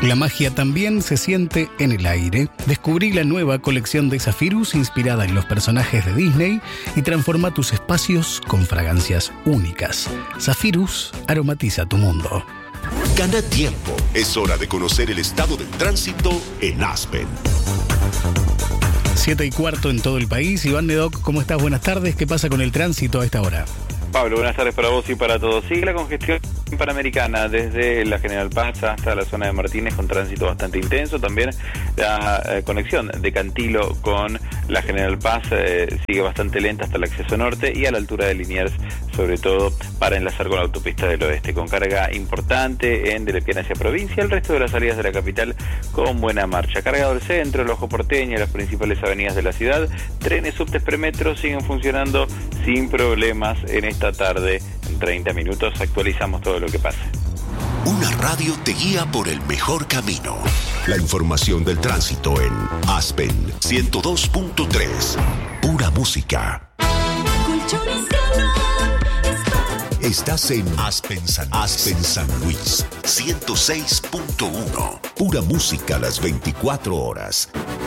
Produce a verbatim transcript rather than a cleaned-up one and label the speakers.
Speaker 1: La magia también se siente en el aire. Descubrí la nueva colección de Zephyrus inspirada en los personajes de Disney y transforma tus espacios con fragancias únicas. Zephyrus aromatiza tu mundo.
Speaker 2: Gana tiempo. Es hora de conocer el estado del tránsito en Aspen.
Speaker 1: Siete y cuarto en todo el país. Iván Nedoc, ¿cómo estás? Buenas tardes. ¿Qué pasa con el tránsito a esta hora?
Speaker 3: Pablo, buenas tardes para vos y para todos. Sigue la congestión panamericana desde la General Paz hasta la zona de Martínez con tránsito bastante intenso. También la eh, conexión de Cantilo con la General Paz eh, sigue bastante lenta hasta el acceso norte y a la altura de Liniers, sobre todo para enlazar con la autopista del oeste, con carga importante en Delepiana hacia provincia. El resto de las salidas de la capital con buena marcha. Cargado el centro, el Ojo Porteño, las principales avenidas de la ciudad. Trenes, subtes, premetro siguen funcionando sin problemas en esta tarde. En treinta minutos actualizamos todo lo que pasa.
Speaker 2: Una radio te guía por el mejor camino. La información del tránsito en Aspen ciento dos punto tres. Pura música. Estás en Aspen San, Aspen San Luis ciento seis punto uno. Pura música las veinticuatro horas.